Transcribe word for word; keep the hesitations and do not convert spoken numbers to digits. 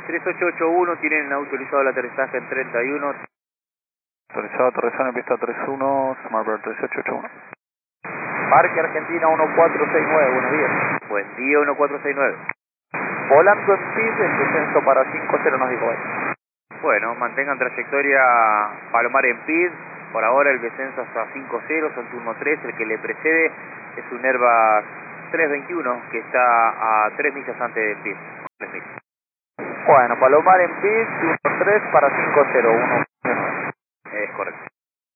tres ocho ocho uno, tienen autorizado el aterrizaje en treinta y uno. Autorizado aterrizar en pista treinta y uno, Smartbird tres ocho ocho uno. Parque Argentina uno cuatro seis nueve, buenos días. Buen día, uno cuatro seis nueve. Volando en pis, el descenso para cinco cero nos dijo hoy. Bueno, mantengan trayectoria Palomar en P I D. Por ahora el descenso hasta cinco cero, son turno tres. El que le precede es un Airbus trescientos veintiuno que está a tres millas antes del P I D. tres millas. Bueno, Palomar en pis, uno tres para cinco cero uno. Es correcto.